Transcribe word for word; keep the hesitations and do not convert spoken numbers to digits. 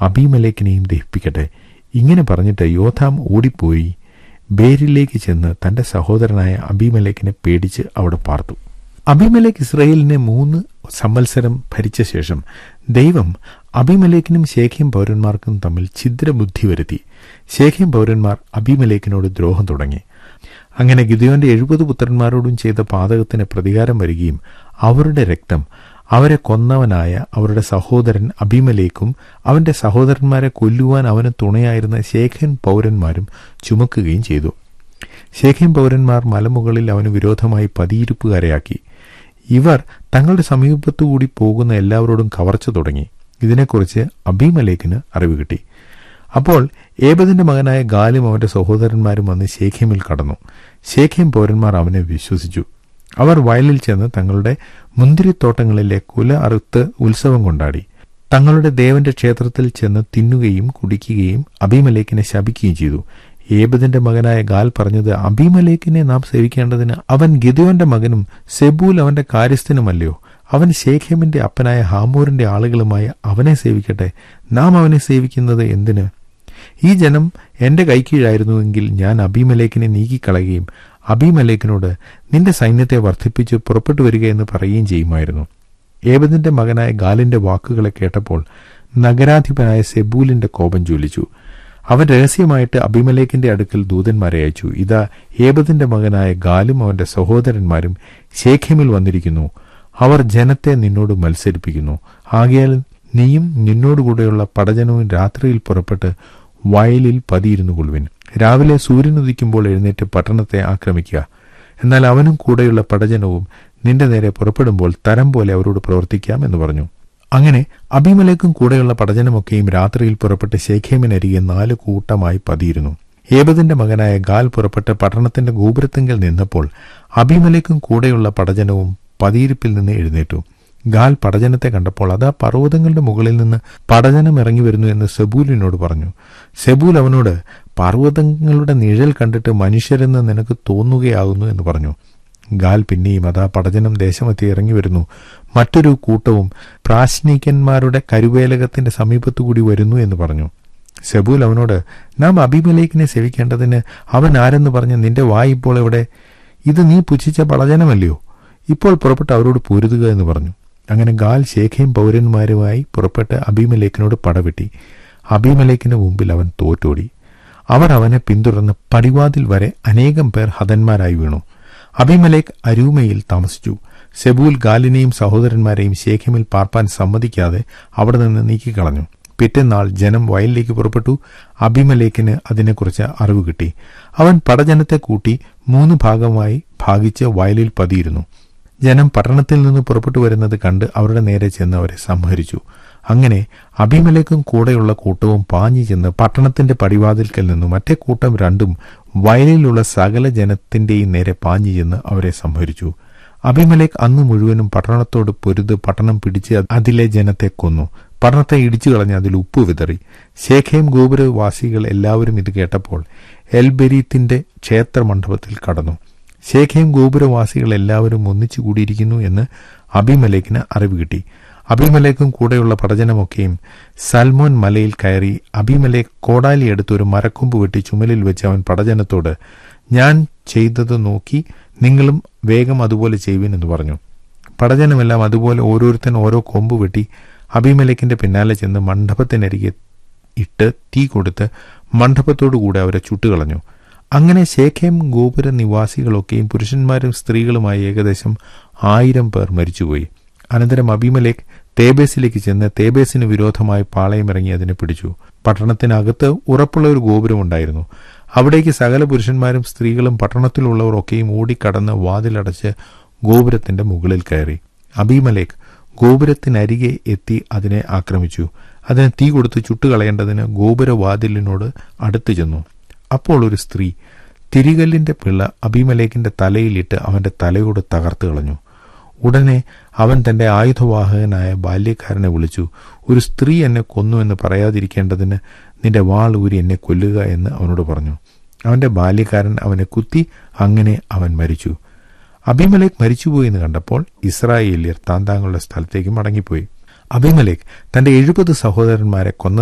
അബീമലേക്കിനെയും ദഹിപ്പിക്കട്ടെ. ഇങ്ങനെ പറഞ്ഞിട്ട് യോഥാം ഓടിപ്പോയി ബേരിലേക്ക് ചെന്ന് തന്റെ സഹോദരനായ അബീമലേക്കിനെ പേടിച്ച് അവിടെ പാർത്തു. അബീമലേക്ക് ഇസ്രായേലിനെ മൂന്ന് സംവത്സരം ഭരിച്ച ശേഷം ദൈവം അബീമലേക്കിനും ശേഖേം പൗരന്മാർക്കും തമ്മിൽ ഛിദ്രബുദ്ധി വരുത്തി. ശേഖേം പൗരന്മാർ അബീമലേക്കിനോട് ദ്രോഹം തുടങ്ങി. അങ്ങനെ ഗിദെയോന്റെ എഴുപത് പുത്രന്മാരോടും ചെയ്ത പാതകത്തിന് പ്രതികാരം വരികയും അവരുടെ രക്തം അവരെ കൊന്നവനായ അവരുടെ സഹോദരൻ അബീമലേക്കും അവന്റെ സഹോദരന്മാരെ കൊല്ലുവാൻ അവന് തുണയായിരുന്ന ശേഖേം പൗരന്മാരും ചുമക്കുകയും ചെയ്തു. ശേഖേം പൗരന്മാർ മലമുകളിൽ അവന് വിരോധമായി പതിയിരിപ്പുകാരെയാക്കി. ഇവർ തങ്ങളുടെ സമീപത്തുകൂടി പോകുന്ന എല്ലാവരോടും കവർച്ച തുടങ്ങി. ഇതിനെക്കുറിച്ച് അബീമലേക്കിന് അറിവ് കിട്ടി. അപ്പോൾ ഏബദിന്റെ മകനായ ഗാലും അവന്റെ സഹോദരന്മാരും വന്ന് ശേഖേമിൽ കടന്നു. ശേഖേം പൗരന്മാർ അവനെ വിശ്വസിച്ചു. അവർ വയലിൽ ചെന്ന് തങ്ങളുടെ മുന്തിരിത്തോട്ടങ്ങളിലെ കുല അറുത്ത് ഉത്സവം കൊണ്ടാടി. തങ്ങളുടെ ദേവന്റെ ക്ഷേത്രത്തിൽ ചെന്ന് തിന്നുകയും കുടിക്കുകയും അബീമലേക്കിനെ ശപിക്കുകയും ചെയ്തു. ഏബദിന്റെ മകനായ ഗാൽ പറഞ്ഞത്, അബീമലേക്കിനെ നാം സേവിക്കേണ്ടതിന് അവൻ ഗിദെയോന്റെ മകനും സെബൂൽ അവന്റെ കാര്യസ്ഥനുമല്ലയോ? അവൻ ശേഖേമിന്റെ അപ്പനായ ഹാമോറിന്റെ ആളുകളുമായ അവനെ സേവിക്കട്ടെ. നാം അവനെ സേവിക്കുന്നത് എന്തിന്? ഈ ജനം എന്റെ കൈക്കീഴായിരുന്നുവെങ്കിൽ ഞാൻ അബീമലേക്കിനെ നീക്കിക്കളയുകയും അബീമലേക്കിനോട് നിന്റെ സൈന്യത്തെ വർദ്ധിപ്പിച്ച് പുറപ്പെട്ടു വരിക എന്ന് പറയുകയും ചെയ്യുമായിരുന്നു. ഏബദിന്റെ മകനായ ഗാലിന്റെ വാക്കുകളെ കേട്ടപ്പോൾ നഗരാധിപനായ സെബൂലിന്റെ കോപം ജ്വലിച്ചു. അവൻ രഹസ്യമായിട്ട് അബീമലേക്കിന്റെ അടുക്കൽ ദൂതന്മാരെ അയച്ചു. ഇതാ, ഏബദിന്റെ മകനായ ഗാലും അവന്റെ സഹോദരന്മാരും ശേഖേമിൽ വന്നിരിക്കുന്നു. അവർ ജനത്തെ നിന്നോട് മത്സരിപ്പിക്കുന്നു. ആകയാൽ നീയും നിന്നോടുകൂടെയുള്ള പടജനവും രാത്രിയിൽ പുറപ്പെട്ട് വയലിൽ പതിയിരുന്നു കൊള്ളുവിൻ. രാവിലെ സൂര്യൻ ഉദിക്കുമ്പോൾ എഴുന്നേറ്റ് പട്ടണത്തെ ആക്രമിക്കുക. എന്നാൽ അവനും കൂടെയുള്ള പടജനവും നിന്റെ നേരെ പുറപ്പെടുമ്പോൾ തരം പോലെ അവരോട് പ്രവർത്തിക്കാം എന്ന് പറഞ്ഞു. അങ്ങനെ അബീമലേക്കും കൂടെയുള്ള പടജനമൊക്കെയും രാത്രിയിൽ പുറപ്പെട്ട് ശേഖേമിനരികെ നാല് കൂട്ടമായി പതിയിരുന്നു. ഏബദിന്റെ മകനായ ഗാൽ പുറപ്പെട്ട് പട്ടണത്തിന്റെ ഗോപുരത്തിങ്കൽ നിന്നപ്പോൾ അബീമലേക്കും കൂടെയുള്ള പടജനവും പതിയിരിപ്പിൽ നിന്ന് എഴുന്നേറ്റു. ഗാൽ പടജനത്തെ കണ്ടപ്പോൾ അതാ പർവ്വതങ്ങളുടെ മുകളിൽ നിന്ന് പടജനം ഇറങ്ങി വരുന്നു എന്ന് സെബൂലിനോട് പറഞ്ഞു. സെബൂൽ അവനോട്, പർവ്വതങ്ങളുടെ നിഴൽ കണ്ടിട്ട് മനുഷ്യരെന്ന് നിനക്ക് തോന്നുകയാകുന്നു എന്ന് പറഞ്ഞു. ഗാൽ പിന്നെയും അതാ പടജനം ദേശമധ്യേ ഇറങ്ങി വരുന്നു, മറ്റൊരു കൂട്ടവും പ്രാശ്നികന്മാരുടെ കരുവേലകത്തിന്റെ സമീപത്തുകൂടി വരുന്നു എന്ന് പറഞ്ഞു. സെബൂൽ അവനോട്, നാം അബീമലേക്കിനെ സേവിക്കേണ്ടതിന് അവൻ ആരെന്ന് പറഞ്ഞ് നിന്റെ വായ് ഇപ്പോൾ എവിടെ? ഇത് നീ പുച്ഛിച്ച പടജനമല്ലയോ? ഇപ്പോൾ പുറപ്പെട്ട് അവരോട് പൊരുതുക എന്ന് പറഞ്ഞു. അങ്ങനെ ഗാൽ ശേഖേം പൗരന്മാരുമായി പുറപ്പെട്ട് അബീമലേക്കിനോട് പടവെട്ടി. അബീമലേക്കിന് മുമ്പിൽ അവൻ തോറ്റോടി. അവർ അവനെ പിന്തുടർന്ന് പടിവാതിൽ വരെ അനേകം പേർ ഹതന്മാരായി വീണു. അബീമലേക്ക് അരൂമയിൽ താമസിച്ചു. സെബൂൽ ഗാലിനെയും സഹോദരന്മാരെയും ശേഖേമിൽ പാർപ്പാൻ സമ്മതിക്കാതെ അവിടെ നിന്ന് നീക്കിക്കളഞ്ഞു. പിറ്റേന്നാൾ ജനം വയലിലേക്ക് പുറപ്പെട്ടു. അബീമലേക്കിന് അതിനെക്കുറിച്ച് അറിവ് കിട്ടി. അവൻ പടജനത്തെ കൂട്ടി മൂന്ന് ഭാഗമായി ഭാഗിച്ച് വയലിൽ പതിയിരുന്നു. ജനം പട്ടണത്തിൽ നിന്ന് പുറപ്പെട്ടു വരുന്നത് കണ്ട് അവരുടെ നേരെ ചെന്ന് അവരെ സംഹരിച്ചു. അങ്ങനെ അബീമലേക്കും കൂടെയുള്ള കൂട്ടവും പാഞ്ഞു ചെന്ന് പട്ടണത്തിന്റെ പടിവാതിൽക്കൽ നിന്നു മറ്റേ കൂട്ടം രണ്ടും വയലിലുള്ള സകല ജനത്തിന്റെയും നേരെ പാഞ്ഞു ചെന്ന് അവരെ സംഹരിച്ചു. അബീമലേക്ക് അന്ന് മുഴുവനും പട്ടണത്തോട് പൊരുത് പട്ടണം പിടിച്ച് അതിലെ ജനത്തെ കൊന്നു. പട്ടണത്തെ ഇടിച്ചു കളഞ്ഞ് അതിൽ ഉപ്പ് വിതറി. ശേഖേം ഗോപുരവാസികൾ എല്ലാവരും ഇത് കേട്ടപ്പോൾ എൽബെരീത്തിന്റെ ക്ഷേത്ര മണ്ഡപത്തിൽ കടന്നു. ശേഖേം ഗോപുരവാസികൾ എല്ലാവരും ഒന്നിച്ചു കൂടിയിരിക്കുന്നു എന്ന് അബീമലേക്കിന് അറിവ് കിട്ടി. അബീമലേക്കും കൂടെയുള്ള പടജനമൊക്കെയും സൽമോൻ മലയിൽ കയറി. അബീമലേക്ക് കോടാലിയെടുത്ത് ഒരു മരക്കൊമ്പ് വെട്ടി ചുമലിൽ വെച്ച് അവൻ പടജനത്തോട്, ഞാൻ ചെയ്തത് നോക്കി നിങ്ങളും വേഗം അതുപോലെ ചെയ്യുവിൻ എന്ന് പറഞ്ഞു. പടജനമെല്ലാം അതുപോലെ ഓരോരുത്തൻ ഓരോ കൊമ്പ് വെട്ടി അബീമലേക്കിന്റെ പിന്നാലെ ചെന്ന് മണ്ഡപത്തിനരികെ ഇട്ട് തീ കൊടുത്ത് മണ്ഡപത്തോടുകൂടെ അവരെ ചുട്ടുകളഞ്ഞു. അങ്ങനെ ശേഖേം ഗോപുര നിവാസികളൊക്കെയും പുരുഷന്മാരും സ്ത്രീകളുമായി ഏകദേശം ആയിരം പേർ മരിച്ചുപോയി. അനന്തരം അബീമലേക്ക് തേബേസിലേക്ക് ചെന്ന് തേബേസിന് വിരോധമായി പാളയമിറങ്ങി അതിനെ പിടിച്ചു. പട്ടണത്തിനകത്ത് ഉറപ്പുള്ള ഒരു ഗോപുരമുണ്ടായിരുന്നു. അവിടേക്ക് സകല പുരുഷന്മാരും സ്ത്രീകളും പട്ടണത്തിലുള്ളവർ ഒക്കെയും ഓടിക്കടന്ന് വാതിലടച്ച് ഗോപുരത്തിന്റെ മുകളിൽ കയറി. അബീമലേക്ക് ഗോപുരത്തിനരികെ എത്തി അതിനെ ആക്രമിച്ചു. അതിനെ തീ കൊടുത്ത് ചുട്ടുകളയേണ്ടതിന് ഗോപുരവാതിലിനോട് അടുത്തു ചെന്നു. അപ്പോൾ ഒരു സ്ത്രീ തിരികല്ലിന്റെ പിള്ള അബീമലേക്കിന്റെ തലയിലിട്ട് അവന്റെ തലയോട് തകർത്തു കളഞ്ഞു. ഉടനെ അവൻ തന്റെ ആയുധവാഹകനായ ബാല്യക്കാരനെ വിളിച്ചു. ഒരു സ്ത്രീ എന്നെ കൊന്നു എന്ന് പറയാതിരിക്കേണ്ടതിന് നിന്റെ വാൾ ഊരി എന്നെ കൊല്ലുക എന്ന് അവനോട് പറഞ്ഞു. അവന്റെ ബാല്യക്കാരൻ അവനെ കുത്തി. അങ്ങനെ അവൻ മരിച്ചു. അബീമലേക്ക് മരിച്ചുപോയി എന്ന് കണ്ടപ്പോൾ ഇസ്രായേല്യർ താന്താങ്ങളുടെ സ്ഥലത്തേക്ക് മടങ്ങിപ്പോയി. അബീമലേക്ക് തന്റെ എഴുപത് സഹോദരന്മാരെ കൊന്ന